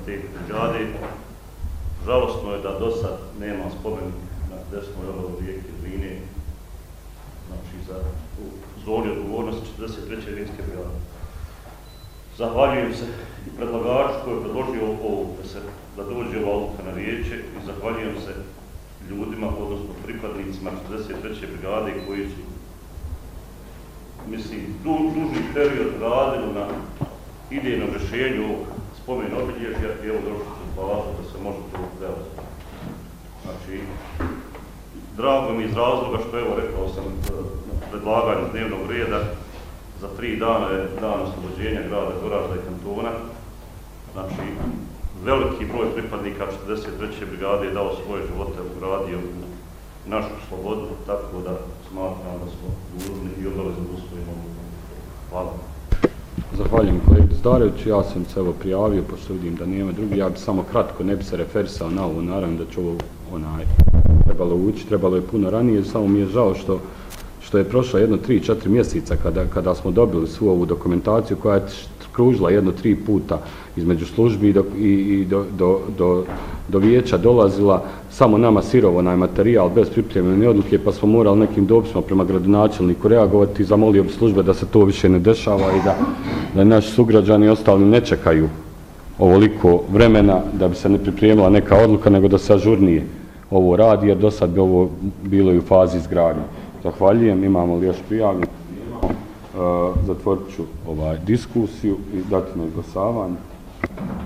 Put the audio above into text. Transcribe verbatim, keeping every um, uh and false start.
te brigade. Žalostno je da do sad nema spomenik na desnoj obali rijeke Drine, znači za u zoni odgovornosti četrdeset treće rimske brigade. Zahvaljujem se i predlagaču koji je predložio ovo da, se, da dođe ova odluka na vijeće i zahvaljujem se ljudima, odnosno pripadnicima četrdeset treće brigade koji su, mislim, du, duži period radili na idejnom rješenju ovog spomen obilježja i evo došli su hvala da se može to realizati. Znači, drago mi iz razloga što, evo, rekao sam na predlaganju dnevnog reda, za tri dana je dan oslobođenja grada Goražda i kantona. Znači, veliki broj pripadnika četrdeset treće brigade je dao svoje živote, ugradio našu slobodu, tako da smatram da smo dužni i obavezni da usvojimo. Hvala. Zahvaljujem kolegi Zdareviću, ja sam se evo prijavio, pošto vidim da nema drugi, ja bi samo kratko, ne bi se referisao na ovo, naravno da će ovo onaj, trebalo ući, trebalo je puno ranije, samo mi je žao što što je prošlo jedno tri, četiri mjeseca kada, kada smo dobili svu ovu dokumentaciju koja je kružila jedno tri puta između službi i do, i, i do, do, do, do vijeća dolazila samo nama sirovo onaj materijal bez pripremljene odluke, pa smo morali nekim dopisima prema gradonačelniku reagovati i zamolio bi službe da se to više ne dešava i da, da naši sugrađani i ostali ne čekaju ovoliko vremena da bi se ne pripremila neka odluka, nego da se ažurnije ovo radi, jer do sad bi ovo bilo i u fazi izgradnje. Zahvaljujem, imamo li još prijavljeno? Uh, zatvorit ću ovaj diskusiju i dati na izglasavanje.